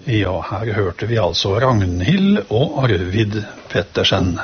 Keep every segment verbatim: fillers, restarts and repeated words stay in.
Ja, her hørte vi altså Ragnhild og Arvid Pettersen.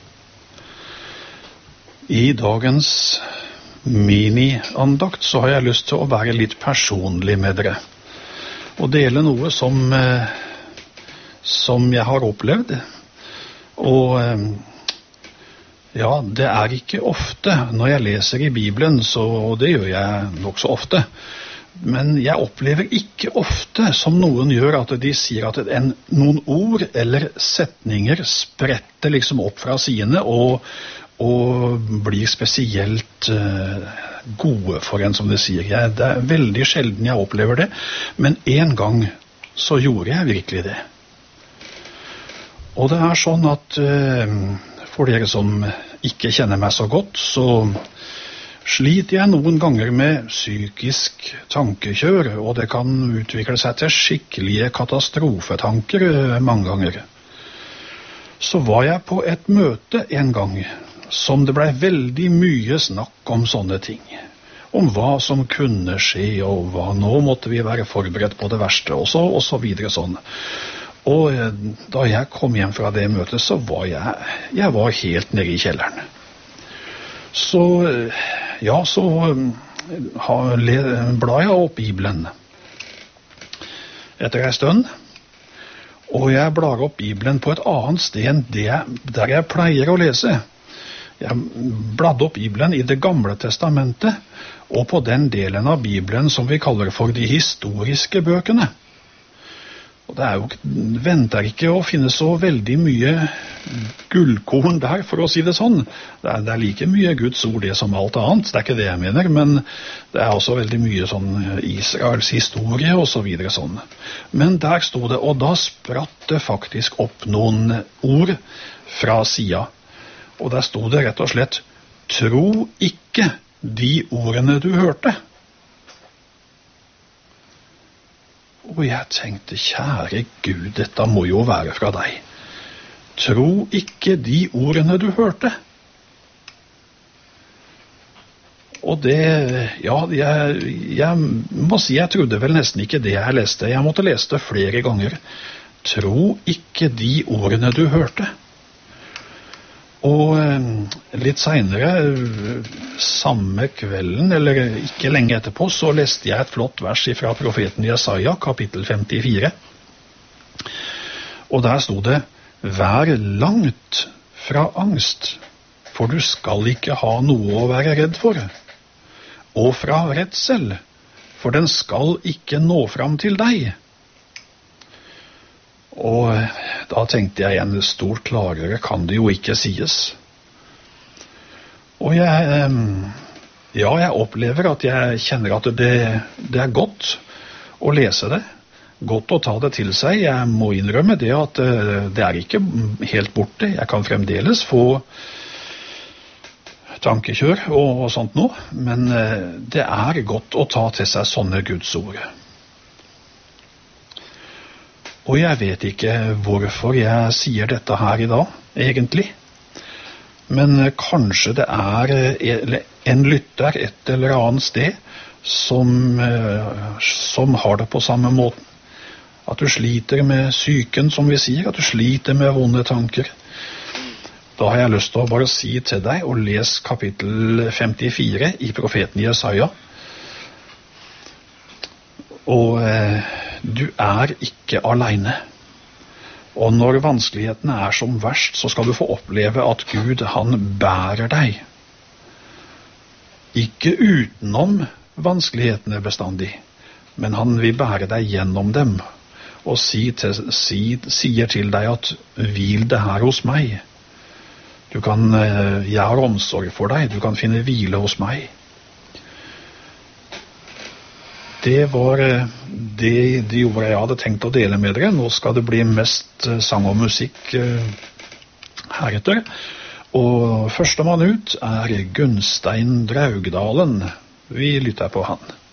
I dagens mini-andakt så har jeg lyst til å være litt personlig med dere. Og dele noe som, eh, som jeg har opplevd. Og eh, ja, det er ikke ofte når jeg leser i Bibelen, så, og det gjør jeg nok så ofte. Men jeg opplever ikke ofte, som noen gjør, at de sier at en, noen ord eller setninger spretter liksom opp fra sidene og, og blir spesielt uh, gode for en, som det sier. Jeg, det er veldig sjelden jeg opplever det, men en gang så gjorde jeg virkelig det. Og det er sånn at uh, for dere som ikke kjenner meg så godt, så sliter jeg noen ganger med psykisk tankekjør, og det kan utvikle seg til skikkelige katastrofetanker mange ganger. Så var jeg på et møte en gang, som det ble veldig mye snakk om sånne ting. Om hva som kunne skje, og hva nå måtte vi være forberedt på det verste, og så, og så videre sånn. Og da jeg kom hjem fra det møtet, så var jeg, jeg var helt nede i kjelleren. Så ja, så blar jeg opp Bibelen etter en stund, og jeg blar opp Bibelen på et annet sted enn det der jeg pleier å lese. Jeg bladde opp Bibelen i Det gamle testamentet, og på den delen av Bibelen som vi kaller for de historiske bøkene. Og det er jo, venter ikke å finne så veldig mye gullkorn der, for å si det sånn. Det er, det er like mye Guds ord det som alt annet, det er ikke det jeg mener, men det er også veldig mye sånn Israels historie og så videre sånn. Men der stod det, og da spratt det faktisk opp noen ord fra sida. Og der stod det rett og slett, tro ikke de ordene du hørte. Og jeg tenkte, kjære Gud, dette må jo være fra deg. Tro ikke de ordene du hørte. Og det, ja, jeg, jeg må si, jeg trodde vel nesten ikke det jeg leste. Jeg måtte lese det flere ganger. Tro ikke de ordene du hørte. Og litt senere, samme kvelden, eller ikke lenge etterpå, så leste jeg et flott vers fra profeten Jesaja, kapittel femtifire. Og der stod det, vær langt fra angst, for du skal ikke ha noe å være redd for. Og fra redsel, for den skal ikke nå fram til deg. Og da tenkte jeg igjen, stort klarere kan det jo ikke sies. Og jeg, ja, jeg opplever at jeg kjenner at det, det er godt å lese det, godt å ta det til seg. Jeg må innrømme det at det er ikke helt borte. Jeg kan fremdeles få tankekjør og, og sånt nå, men det er godt å ta til seg sånne Guds ord. Og jeg vet ikke hvorfor jeg sier dette her i dag, egentlig. Men kanskje det er en lytter et eller annet sted som, som har det på samme måten. At du sliter med syken, som vi sier, at du sliter med vonde tanker. Da har jeg lyst til å bare si til deg, og les kapittel femtifire i profeten Jesaja. Og eh, du er ikke alene. Og når vanskelighetene er som verst, så skal du få oppleve at Gud, han bærer deg. Ikke utenom vanskelighetene bestandig, men han vil bære deg gjennom dem. Og si til, si, sier til deg at hvil det her hos meg. Du kan, jeg har omsorg for deg, du kan finne hvile hos meg. Det var det de ordene jeg hadde tenkt å dele med dere. Nå skal det bli mest sang og musikk heretter. Og førstemann ut er Gunstein Draugdalen. Vi lytter på han.